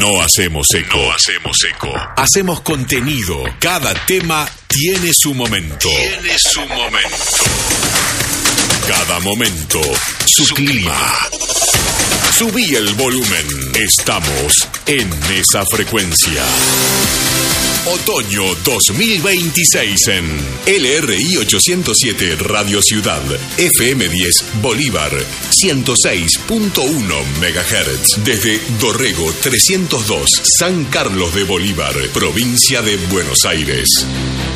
No hacemos eco. Hacemos contenido. Cada tema tiene su momento. Cada momento, su clima. Subí el volumen. Estamos en esa frecuencia. Otoño 2026 en LRI 807 Radio Ciudad, FM 10 Bolívar, 106.1 MHz. Desde Dorrego 302, San Carlos de Bolívar, provincia de Buenos Aires.